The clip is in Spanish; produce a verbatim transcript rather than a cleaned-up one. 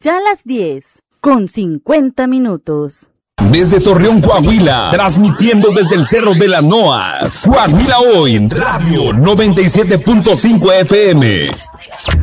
Ya las diez, con cincuenta minutos. Desde Torreón, Coahuila, transmitiendo desde el Cerro de la Noas. Coahuila Hoy, Radio noventa y siete punto cinco F M.